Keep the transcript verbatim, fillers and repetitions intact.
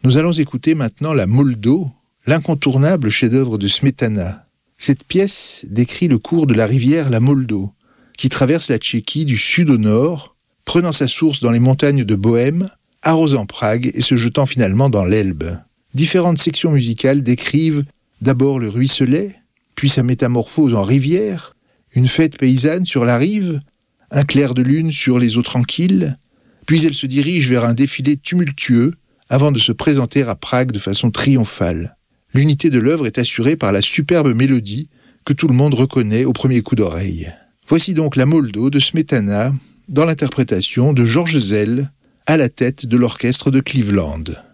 Nous allons écouter maintenant la Moldo, l'incontournable chef-d'œuvre de Smetana. Cette pièce décrit le cours de la rivière la Moldo, qui traverse la Tchéquie du sud au nord, prenant sa source dans les montagnes de Bohême, arrosant Prague et se jetant finalement dans l'Elbe. Différentes sections musicales décrivent d'abord le ruisselet, puis sa métamorphose en rivière, une fête paysanne sur la rive, un clair de lune sur les eaux tranquilles, puis elle se dirige vers un défilé tumultueux avant de se présenter à Prague de façon triomphale. L'unité de l'œuvre est assurée par la superbe mélodie que tout le monde reconnaît au premier coup d'oreille. Voici donc la Moldo de Smetana dans l'interprétation de Georges Szell à la tête de l'orchestre de Cleveland.